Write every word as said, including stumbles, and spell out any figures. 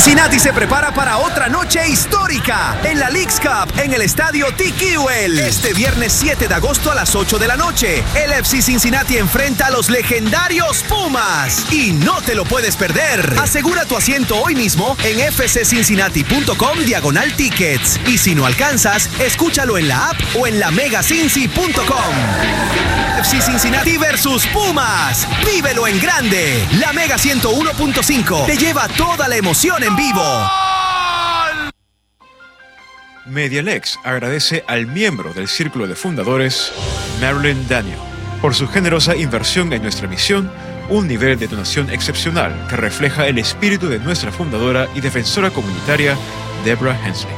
Cincinnati se prepara para otra noche histórica en la Leagues Cup en el estadio Tiki Well. Este viernes siete de agosto a las ocho de la noche, el F C Cincinnati enfrenta a los legendarios Pumas. Y no te lo puedes perder. Asegura tu asiento hoy mismo en fccincinnati.com diagonal tickets. Y si no alcanzas, escúchalo en la app o en la mega cincy punto com. F C Cincinnati versus Pumas. Vívelo en grande. La Mega ciento uno punto cinco te lleva toda la emoción en vivo. Medialex agradece al miembro del Círculo de Fundadores, Marilyn Daniel, por su generosa inversión en nuestra misión, un nivel de donación excepcional que refleja el espíritu de nuestra fundadora y defensora comunitaria, Deborah Hensley.